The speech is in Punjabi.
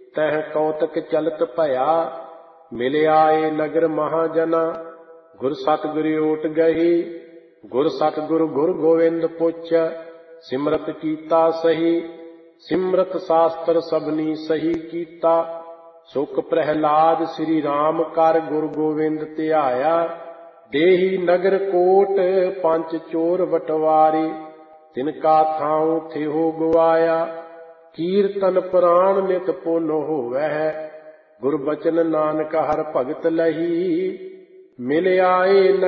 ਤਹ ਕੌਤਕ ਚਲਤ ਭਇਆ। ਮਿਲ ਆਏ ਨਗਰ ਮਹਾਜਨਾ ਗੁਰ ਸਤਿਗੁਰ ਓਟ ਗਹੀ। ਗੁਰ ਸਤਿਗੁਰ ਗੁਰ ਗੋਵਿੰਦ ਪੁੱਛ ਸਿਮਰਤ ਕੀਤਾ ਸਹੀ। ਸਿਮਰਤ ਸ਼ਾਸਤਰ ਸਭਨੀ ਸਹੀ ਕੀਤਾ। ਸੁਖ ਪ੍ਰਹਿਲਾਦ ਸ੍ਰੀ ਰਾਮ ਕਰ ਗੁਰ ਗੋਵਿੰਦ ਧਿਆਇਆ। ਦੇਹੀ ਨਗਰ ਕੋਟ ਪੰਚ ਚੋਰ ਵਟਵਾਰੇ ਤਿਨਕਾ ਥਾਉ ਥਿਹੋ ਗਵਾਇਆ। ਕੀਰਤਨ ਪੁਰਾਣ ਨਿਤ ਪੁੰਨ ਹੋਵੈ ਗੁਰ ਬਚਨ ਨਾਨਕ ਹਰ ਭਗਤ ਲਹੀ। ਮਿਲ ਆਏ